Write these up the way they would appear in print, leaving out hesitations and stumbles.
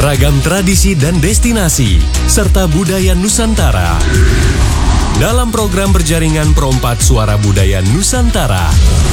ragam tradisi dan destinasi, serta budaya Nusantara. Dalam program berjaringan Perompat Suara Budaya Nusantara.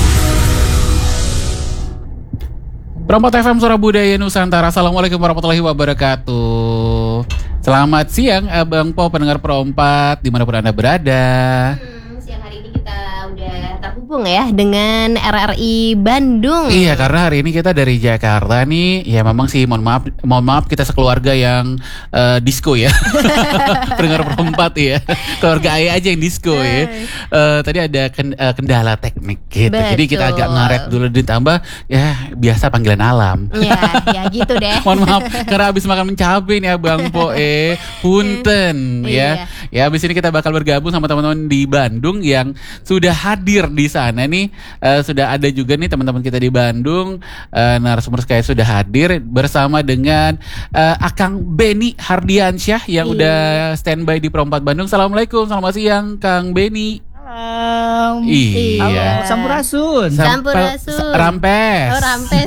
Perompat FM Suara Budaya Nusantara. Assalamualaikum warahmatullahi wabarakatuh. Selamat siang Abang Po, pendengar Perompat dimanapun Anda berada. Siang hari ini kita udah terhubung ya dengan RRI Bandung. Iya, karena hari ini kita dari Jakarta nih. Ya memang sih mohon maaf kita sekeluarga yang disco ya. Pendengar Perompat ya. Keluarga Ayah aja yang disco ya. Tadi ada kendala teknik gitu. Betul. Jadi kita agak ngaret dulu, ditambah ya biasa panggilan alam. Ya gitu deh. Mohon maaf karena habis makan mencabai nih Abang Po punten ya. Ya habis ini kita bakal bergabung sama teman-teman di Bandung yang sudah hadir di sana nih. Sudah ada juga nih teman-teman kita di Bandung, narasumber kayak sudah hadir bersama dengan Akang Beni Hardiansyah yang udah standby di Perompat Bandung. Assalamualaikum, selamat siang Kang Beni. Malam. Iya. Sampurasun. Rampes. Oh, Rampes.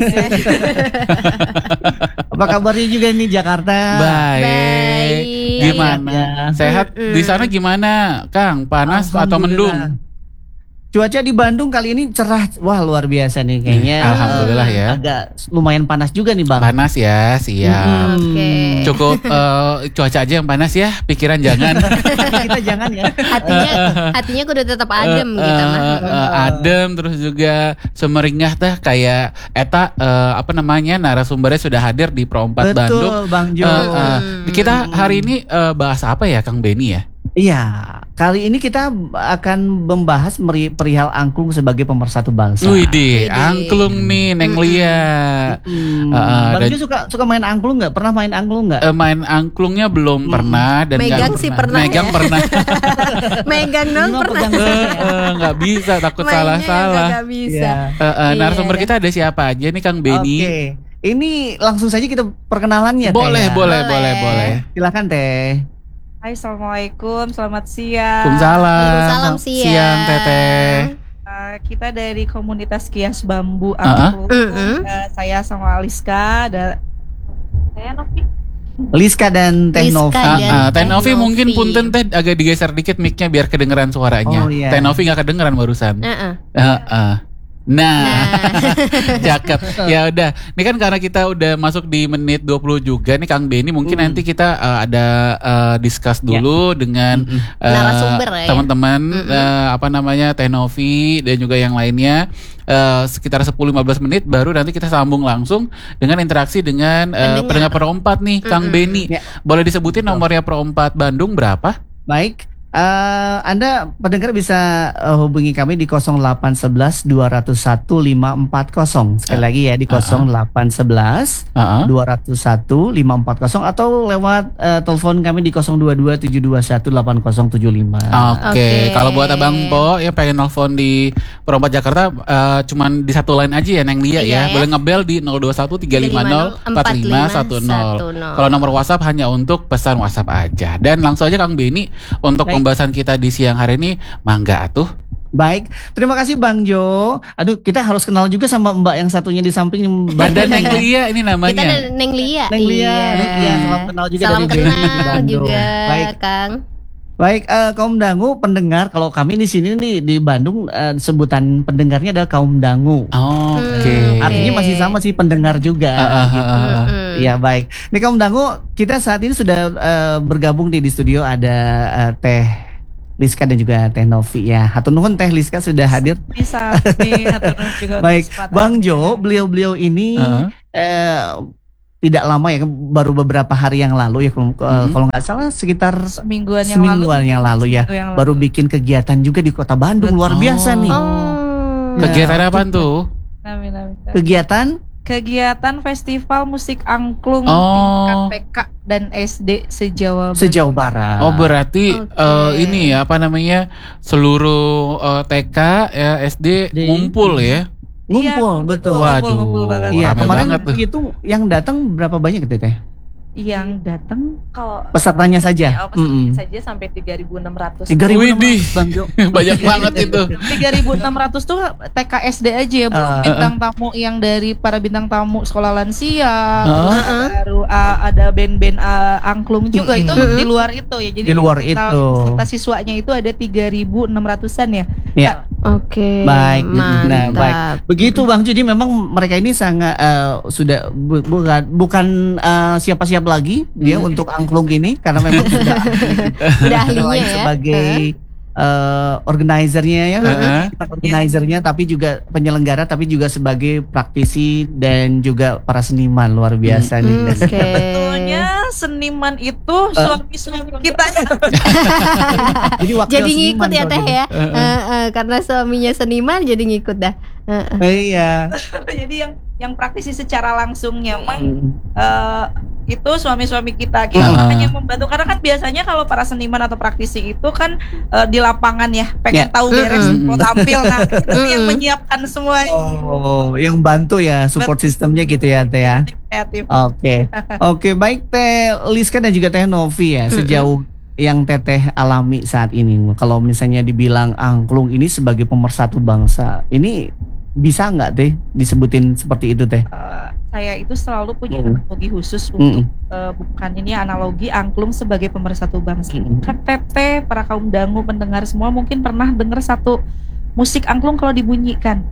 Apa kabarnya juga nih Jakarta? Baik. Gimana? Ya. Sehat di sana gimana, Kang? Panas atau mendung? Cuaca di Bandung kali ini cerah. Wah, luar biasa nih kayaknya. Alhamdulillah ya. Agak lumayan panas juga nih, Bang. Panas ya, siap. Oke. Cukup cuaca aja yang panas ya, pikiran jangan. Kita jangan ya. Hatinya kudu tetap adem gitu mah. Adem, terus juga semeringah teh kayak eta narasumbernya sudah hadir di Perompat Bandung. Betul, Bang Jo. Kita hari ini bahas apa ya Kang Beni ya? Iya, kali ini kita akan membahas perihal angklung sebagai pemersatu bangsa. Widih, angklung nih Neng Lia. Bang Jo suka main angklung nggak? Pernah main angklung nggak? Main angklungnya belum pernah dan Megang sih pernah. Megang pernah. Megang dong pernah. Nggak bisa, takut Mainnya salah-salah. nggak bisa. Narasumber kita ada siapa aja nih Kang Beni? Oke, ini langsung saja kita perkenalannya. Boleh. Silakan Teh. Hai, assalamualaikum, selamat siang. Waalaikumsalam. Siang Teteh. Kita dari komunitas Kias Bambu Angklung. Saya sama Aliska dan saya Novi. Liska dan Teh Novi. Teh Novi mungkin punten Teh agak digeser dikit mic-nya biar kedengeran suaranya. Oh, iya. Teh Novi nggak kedengeran barusan. Nah, cakep. Ya udah. Ini kan karena kita udah masuk di menit 20 juga nih Kang Beni, mungkin nanti kita ada discuss dulu dengan narasumber ya. Teman-teman Teh Novi dan juga yang lainnya. Sekitar 10-15 menit baru nanti kita sambung langsung dengan interaksi dengan pendengar Perompat nih Kang Beni. Boleh disebutin nomornya Perompat Bandung berapa? Baik. Anda pendengar bisa hubungi kami di 0811 201 540. Sekali lagi ya di 0811 201 540 atau lewat telepon kami di 022 721 8075. Oke. Kalau buat Abang Po ya pengen nelfon di Perompat Jakarta cuman di satu line aja ya Neng Lia ya. Boleh ngebel di 021 350 4510. Kalau nomor WhatsApp hanya untuk pesan WhatsApp aja. Dan langsung aja Kang Beni untuk pembahasan kita di siang hari ini, mangga atuh. Baik, terima kasih Bang Jo. Aduh, kita harus kenal juga sama Mbak yang satunya di samping. Ada Neng Lia ini namanya. Kita ada Neng Lia. Neng Lia, salam kenal juga. Salam dari kenal juga, Baik. Kang. Baik, kaum dangu pendengar. Kalau kami di sini nih di Bandung sebutan pendengarnya adalah kaum dangu. Oke. Artinya masih sama sih pendengar juga. Iya baik. Nih kaum dangu, kita saat ini sudah bergabung di studio ada Teh Liska dan juga Teh Novi ya. Hatur nuhun Teh Liska sudah hadir. Bisa nih, juga. Baik, Bang Jo, beliau ini tidak lama ya, baru beberapa hari yang lalu ya kalau nggak salah sekitar semingguan yang lalu ya, baru bikin kegiatan juga di Kota Bandung. Luar biasa nih. Kegiatan apa tuh? Kegiatan festival musik angklung tingkat PK dan SD sejauh Barat. Oh berarti ini ya seluruh TK ya SD ngumpul ya. Ngumpul, betul. Waduh. Ngumpul banget. Iya, kemarin banget tuh. itu yang datang berapa banyak gitu Teh? yang datang kalau pesertanya saja. Pesertanya saja sampai 3.600. 3.600 Widih. Bang Jo. Banyak banget itu. 3.600 tuh TK SD aja ya, belum bintang tamu yang dari para bintang tamu sekolah lansia, baru ada band-band angklung juga itu di luar itu ya. Jadi di luar itu. Peserta siswanya itu ada 3.600-an ya. Ya. Oke. Baik. Mantap. Nah, baik. Begitu Bang. Jadi memang mereka ini sangat sudah bukan siapa-siapa lagi dia untuk angklung ini karena memang sudah ahlinya ya. Sebagai organizernya ya, organizernya, tapi juga penyelenggara, tapi juga sebagai praktisi dan juga para seniman luar biasa nih. Sebetulnya seniman itu suami-suami kita. Jadi ngikut ya Teh ya. Karena suaminya seniman jadi ngikut dah. Iya. Jadi yang praktisi secara langsungnya itu suami-suami kita hanya membantu, karena kan biasanya kalau para seniman atau praktisi itu kan di lapangan ya pengen tahu beres mau tampil, nah itu yang menyiapkan semua. Yang bantu ya support sistemnya gitu ya Teh ya. Oke, baik Teh Liska dan juga Teh Novi ya, sejauh yang Teteh alami saat ini, kalau misalnya dibilang angklung ini sebagai pemersatu bangsa, ini bisa nggak Teh disebutin seperti itu Teh? Saya itu selalu punya analogi khusus untuk bukan ini analogi angklung sebagai pemersatu bangsa. Kan Teteh, para kaum dangu pendengar semua mungkin pernah dengar satu musik angklung kalau dibunyikan.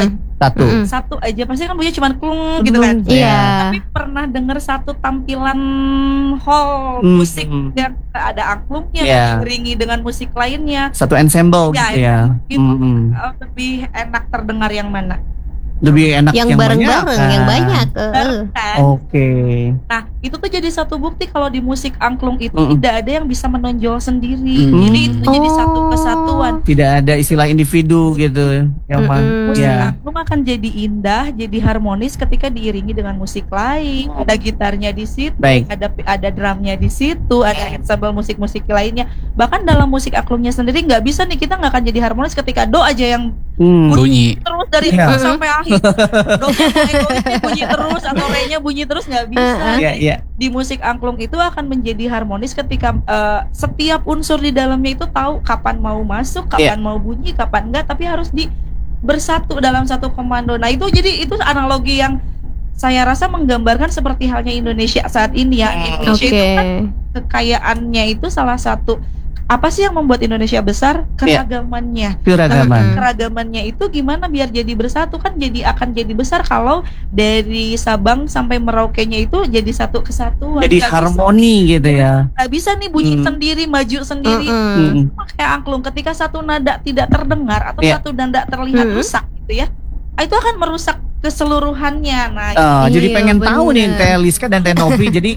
Satu aja pasti kan bunyinya cuma klung gitu kan. Iya. Tapi pernah dengar satu tampilan hall musik yang ada angklungnya diiringi dengan musik lainnya. Satu ensemble ya. Lebih enak terdengar yang mana? Lebih enak yang bareng-bareng, yang banyak. Oke. Nah, itu tuh jadi satu bukti kalau di musik angklung itu tidak ada yang bisa menonjol sendiri. Jadi itu jadi satu kesatuan. Tidak ada istilah individu gitu. Musik angklung akan jadi indah, jadi harmonis ketika diiringi dengan musik lain. Ada gitarnya di situ, ada drumnya di situ, ada ensemble musik-musik lainnya. Bahkan dalam musik angklungnya sendiri nggak bisa nih, kita nggak akan jadi harmonis ketika do aja yang bunyi terus dari awal sampai akhir. Do-nya bunyi terus atau re-nya bunyi terus, nggak bisa. Di musik angklung itu akan menjadi harmonis ketika setiap unsur di dalamnya itu tahu kapan mau masuk, kapan mau bunyi, kapan enggak, tapi harus bersatu dalam satu komando. Nah itu analogi yang saya rasa menggambarkan seperti halnya Indonesia saat ini ya. Indonesia itu kan kekayaannya itu salah satu. Apa sih yang membuat Indonesia besar? Keragamannya. Keragamannya itu gimana biar jadi bersatu, kan akan jadi besar kalau dari Sabang sampai Merauke-nya itu jadi satu kesatuan. Jadi harmoni gitu ya. Gak bisa nih bunyi sendiri, maju sendiri. Kayak angklung, ketika satu nada tidak terdengar atau satu nada terlihat rusak gitu ya, itu akan merusak keseluruhannya. Nah, jadi pengen tahu nih Teh Liska dan Teh Novi. Jadi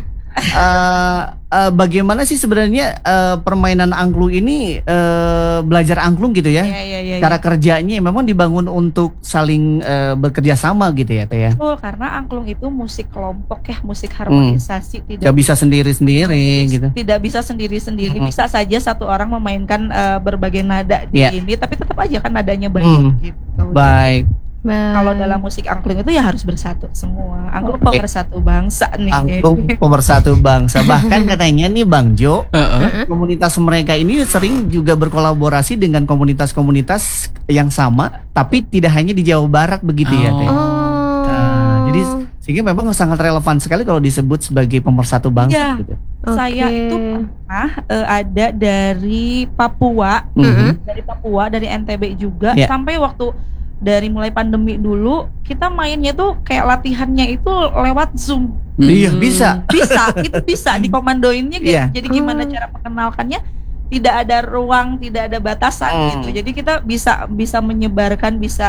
bagaimana sih sebenarnya permainan angklung ini, belajar angklung gitu ya? Cara kerjanya memang dibangun untuk saling bekerja sama gitu ya Teh ya? Karena angklung itu musik kelompok ya, musik harmonisasi. Tidak bisa sendiri-sendiri gitu. Tidak bisa sendiri-sendiri. Bisa saja satu orang memainkan berbagai nada di ini, tapi tetap aja kan nadanya banyak gitu. Baik. Kalau dalam musik angklung itu ya harus bersatu semua. Angklung pemersatu bangsa nih. Angklung pemersatu bangsa. Bahkan katanya nih Bang Jo, komunitas mereka ini sering juga berkolaborasi dengan komunitas-komunitas yang sama, tapi tidak hanya di Jawa Barat begitu ya Teh. Jadi sehingga memang sangat relevan sekali kalau disebut sebagai pemersatu bangsa. Gitu. Saya itu pernah ada dari Papua, dari NTB juga, sampai waktu dari mulai pandemi dulu kita mainnya tuh kayak latihannya itu lewat Zoom. Iya, bisa itu bisa dikomandoinnya gitu. Jadi gimana cara mengenalkannya, tidak ada ruang, tidak ada batasan gitu. Jadi kita bisa menyebarkan, bisa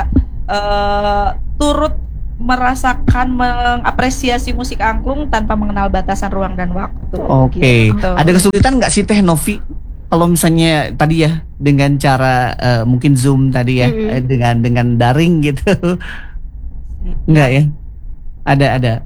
turut merasakan, mengapresiasi musik angklung tanpa mengenal batasan ruang dan waktu. Gitu. Ada kesulitan nggak sih Teh Novi kalau misalnya tadi ya dengan cara mungkin Zoom tadi ya, dengan daring gitu? Enggak ya? Ada.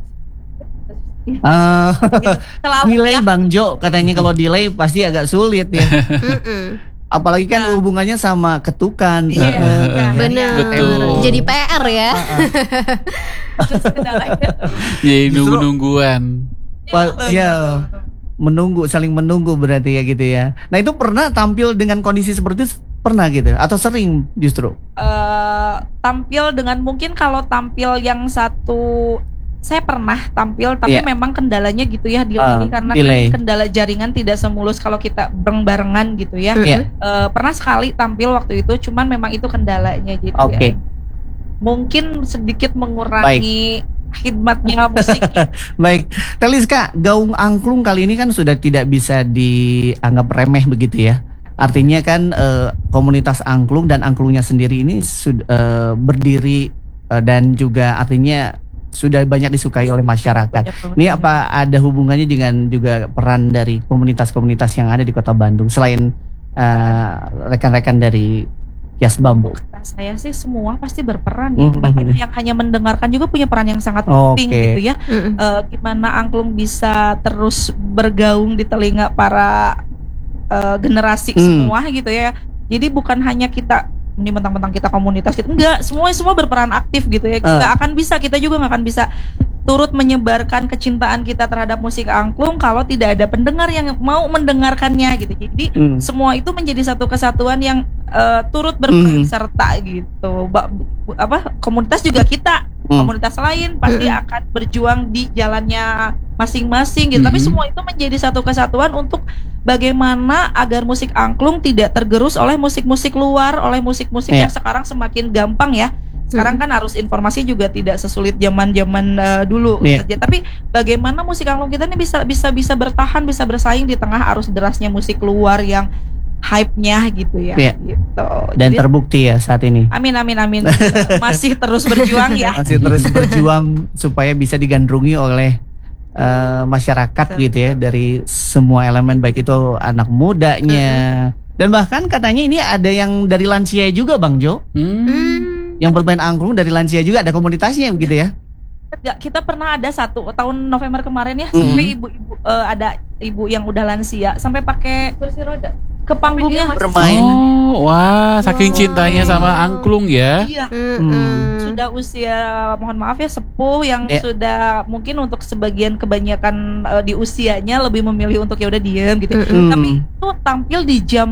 Delay Bang Jo katanya kalau delay pasti agak sulit ya. Apalagi kan hubungannya sama ketukan. Benar. Jadi PR ya. Jadi nunggu-nungguan. Ya, menunggu, saling menunggu berarti ya gitu ya. Nah itu pernah tampil dengan kondisi seperti itu, pernah gitu atau sering justru? Tampil dengan mungkin kalau tampil yang satu saya pernah tampil tapi memang kendalanya gitu ya delay karena kan kendala jaringan tidak semulus kalau kita bareng-barengan gitu ya. Pernah sekali tampil waktu itu cuman memang itu kendalanya gitu ya. Mungkin sedikit mengurangi khidmatnya musik. Baik, Teliska, gaung angklung kali ini kan sudah tidak bisa dianggap remeh begitu ya. Artinya kan komunitas angklung dan angklungnya sendiri ini sudah berdiri dan juga artinya sudah banyak disukai oleh masyarakat. Ini apa ada hubungannya dengan juga peran dari komunitas-komunitas yang ada di Kota Bandung selain rekan-rekan dari Kias Bambu? Saya sih semua pasti berperan ya. Bahkan yang hanya mendengarkan juga punya peran yang sangat penting gitu ya. Gimana angklung bisa terus bergaung di telinga para generasi semua gitu ya. Jadi bukan hanya kita ini mentang-mentang kita komunitas gitu, enggak, semua berperan aktif gitu ya. Kita juga nggak akan bisa turut menyebarkan kecintaan kita terhadap musik angklung kalau tidak ada pendengar yang mau mendengarkannya gitu. Jadi semua itu menjadi satu kesatuan yang turut berperan serta gitu. Komunitas juga kita, komunitas lain pasti akan berjuang di jalannya masing-masing gitu. Tapi semua itu menjadi satu kesatuan untuk bagaimana agar musik angklung tidak tergerus oleh musik-musik luar, oleh musik-musik yang sekarang semakin gampang ya. Sekarang kan arus informasi juga tidak sesulit zaman-zaman dulu. Tapi bagaimana musik angklung kita ini bisa bertahan, bisa bersaing di tengah arus derasnya musik luar yang hype-nya gitu ya. Gitu. Dan jadi, terbukti ya saat ini. Amin. Masih terus berjuang ya. Masih terus berjuang supaya bisa digandrungi oleh masyarakat gitu ya, dari semua elemen, baik itu anak mudanya dan bahkan katanya ini ada yang dari lansia juga, Bang Jo. Yang bermain angklung dari lansia juga, ada komunitasnya begitu ya. Kita pernah ada tahun November kemarin ya, sampai ibu-ibu ada ibu yang udah lansia sampai pakai kursi roda ke panggungnya bermain. Wah, saking cintanya sama angklung ya. Sudah usia, mohon maaf ya, sepuh yang sudah mungkin untuk kebanyakan di usianya lebih memilih untuk ya udah diem gitu. Tapi itu tampil di jam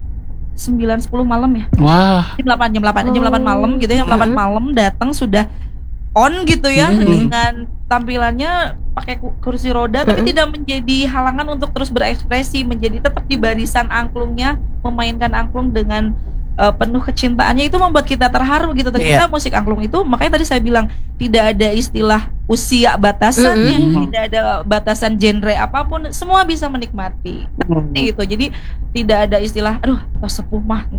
9-10 malam ya. Wah. Jam 8 malam gitu ya. Jam 8 malam datang sudah on gitu ya dengan tampilannya pakai kursi roda tapi tidak menjadi halangan untuk terus berekspresi, menjadi tetap di barisan angklungnya, memainkan angklung dengan penuh kecintaannya. Itu membuat kita terharu gitu. Ternyata musik angklung itu, makanya tadi saya bilang tidak ada istilah usia batasannya, tidak ada batasan genre apapun, semua bisa menikmati. Gitu. Jadi tidak ada istilah aduh sepuh mah.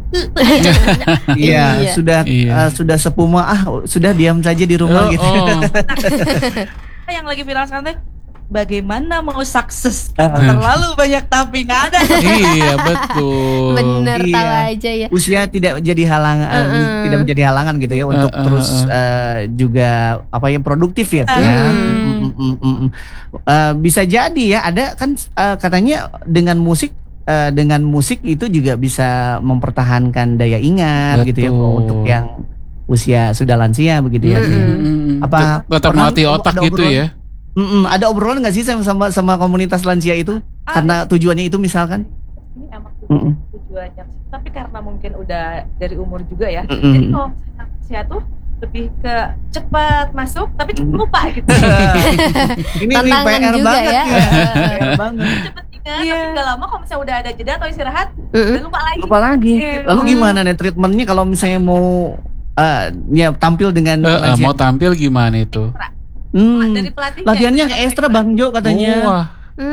Sudah sepuh mah sudah diam saja di rumah gitu. Yang lagi viral sekarang teh, bagaimana mau sukses terlalu banyak tapi nggak ada. Iya betul. Bener, tahu aja ya. Usia tidak jadi halangan, tidak menjadi halangan gitu ya untuk terus juga produktif ya. Bisa jadi ya, ada kan katanya dengan musik itu juga bisa mempertahankan daya ingat. Betul. Gitu ya untuk yang usia sudah lansia begitu ya. Apa tetap melatih otak gitu ya. Ada obrolan nggak sih sama komunitas lansia itu? Karena tujuannya itu misalkan? Ini emang tujuannya, tapi karena mungkin udah dari umur juga ya. Jadi kalau lansia tuh lebih ke cepat masuk tapi cepat lupa gitu. Ini PR banget ya. Cepet ingat, tapi nggak lama kalau misalnya udah ada jeda atau istirahat, udah lupa lagi. Lalu gimana nih treatmentnya kalau misalnya mau tampil dengan mau tampil gimana itu? Dari pelatih latihannya ekstra Bang Jo katanya.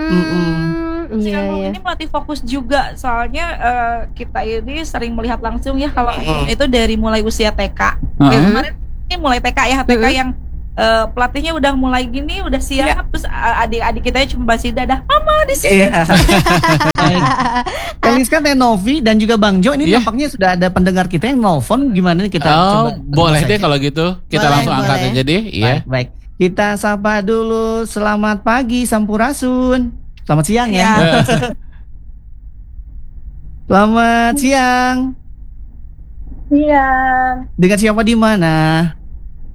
Ini pelatih fokus juga, soalnya kita ini sering melihat langsung ya kalau itu dari mulai usia TK. Kemarin ini mulai TK ya, TK yang pelatihnya udah mulai gini, udah siap, terus adik-adik kita cuma masih dadah, mama di sini. Teliska, Novi dan juga Bang Jo ini nampaknya sudah ada pendengar kita yang nelfon. Gimana nih kita coba? Boleh deh kalau gitu, kita langsung angkat aja deh. Iya. Baik. Kita sapa dulu. Selamat pagi Sampurasun. Selamat siang ya. Selamat siang. Iya. Dengan siapa di mana?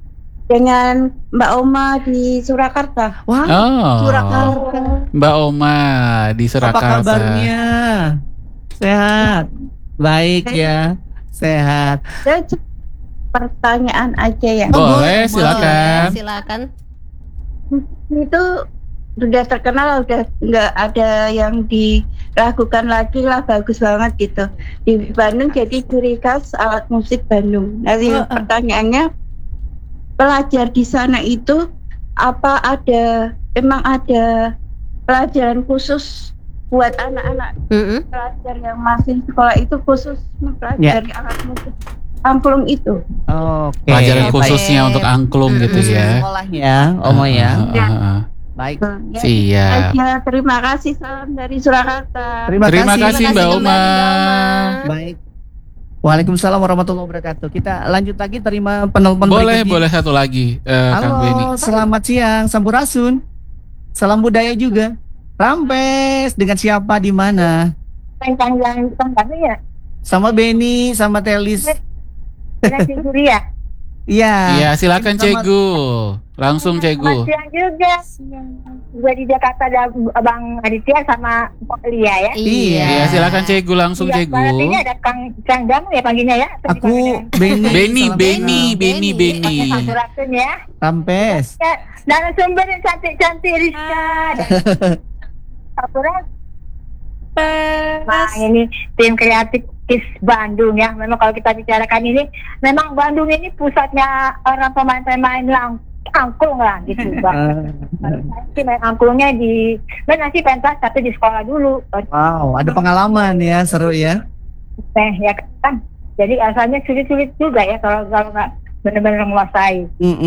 dengan Mbak Oma di Surakarta. Wah, Surakarta. Mbak Oma di Surakarta. Apa kabarnya? Sehat. Baik ya. Sehat. Saya pertanyaan aja ya. Boleh, silakan. Silakan. Itu sudah terkenal, udah nggak ada yang diragukan lagi lah, bagus banget gitu. Di Bandung jadi ciri khas alat musik Bandung. Nanti pertanyaannya, pelajar di sana itu emang ada pelajaran khusus buat anak-anak pelajar yang masih sekolah itu khusus mempelajari alat musik angklung itu. Oke. Pelajaran khususnya untuk angklung gitu ya. Sekolahnya, Oma ya. Baik. Siap. Ya, terima kasih, salam dari Surakarta. Terima kasih Mbak Oma. Baik. Waalaikumsalam warahmatullahi wabarakatuh. Kita lanjut lagi terima penelpon Boleh, berikutnya. boleh satu lagi. Kang Beni. Halo, selamat siang, Sampurasun. Salam budaya juga. Rampes, dengan siapa di mana? Yang ya? Sama Beni, sama Telis. Dengan Ciguri ya? Iya. Iya, silakan Cegu. Langsung Cegu. Siang juga. Gue di Jakarta ada Bang Aditya sama Pak Lia ya. Iya, silakan Cegu, langsung Cegu. Ini ada Kang Damu ya panggilnya ya? Aku Beni. Beni. Sampurasun ya. Rampes. Dan sumber yang cantik-cantik Rizka. Sampurasun. Nah ini tim kreatif KIS Bandung ya. Memang kalau kita bicarakan ini, memang Bandung ini pusatnya orang pemain-pemain angklung lah gitu Bang. Saya main angklungnya masih pentas tapi di sekolah dulu. Wow, ada pengalaman ya, seru ya. Ya kan. Jadi asalnya sulit-sulit juga ya kalau nggak benar-benar menguasai.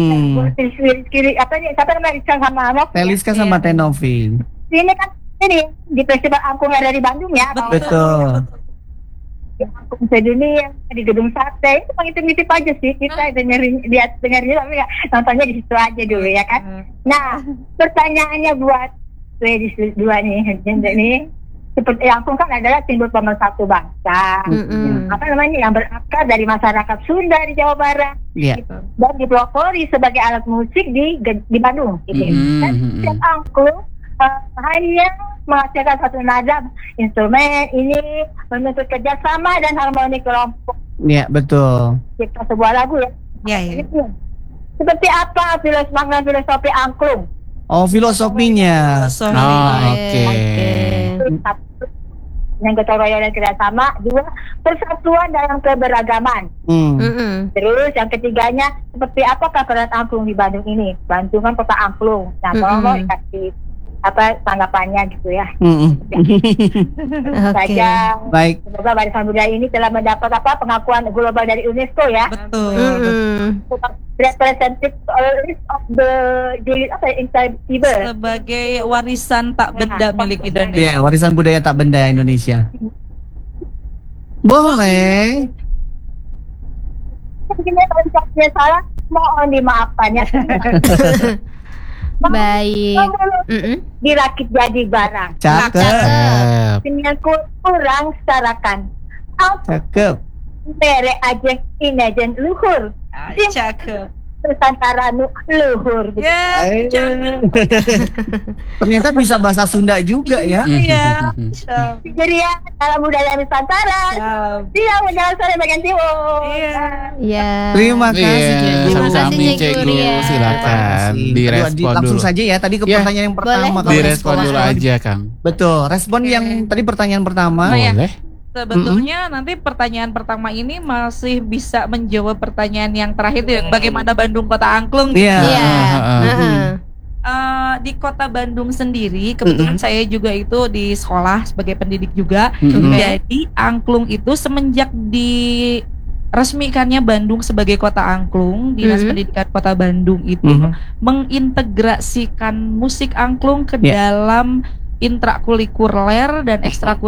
Siapa namanya Rizka sama Anok? Teliska sama Tenovi. Ini kan di festival angklung yang ada di Bandung ya. Betul. Angklung sedunia di Gedung Sate itu ngintip-ngintip aja sih kita dengerin tapi nggak nontonnya di situ aja dulu ya kan. Nah pertanyaannya buat dua nih seperti angklung kan adalah simbol pemersatu bangsa. Apa namanya yang berakar dari masyarakat Sunda di Jawa Barat. Dan dipelopori sebagai alat musik di Bandung. Gitu. Dan setiap angklung hanya menghasilkan satu nada instrumen ini menuntut kerjasama dan harmoni kelompok. Iya betul. Kita sebuah lagu ya. Iya. Seperti apa filosofi angklung? Oh filosofinya. Oke. Yang gotong royong dan kerjasama, dua persatuan dalam keberagaman. Terus yang ketiganya seperti apakah peran angklung di Bandung ini? Bandung kan kota angklung. Nah tolong dikasih tanggapannya gitu ya. Saja. Baik. Semoga Warisan Budaya ini telah mendapat pengakuan global dari UNESCO ya. Betul. Representative of the Incredible sebagai warisan tak benda milik Indonesia. Iya, warisan budaya tak benda Indonesia. Boleh. Begini kalau ucapnya salah, mohon dimaafkan ya. Baik. Dirakit jadi barang. Cakep. Dengan kurang setarakan. Cakep. Mere aja inajen luhur. Cakep. Nusantara luhur. Ternyata bisa bahasa Sunda juga ya. Iya. Jadi ya dalam budaya Nusantara. Dia menjalan sore bagian timur. Iya. Terima kasih Cegu. Sami Cegu, silakan direspon langsung dulu. saja ya. Tadi ke pertanyaan yang pertama. Direspon dulu aja Kang. Betul. Respon yang tadi pertanyaan pertama. Boleh. Sebetulnya nanti pertanyaan pertama ini masih bisa menjawab pertanyaan yang terakhir ya, bagaimana Bandung kota angklung. Iya. Di kota Bandung sendiri kebetulan saya juga itu di sekolah sebagai pendidik juga. Jadi angklung itu semenjak diresmikannya Bandung sebagai kota angklung, Dinas Pendidikan Kota Bandung itu mengintegrasikan musik angklung ke dalam intrakurikuler dan ekstrakurikuler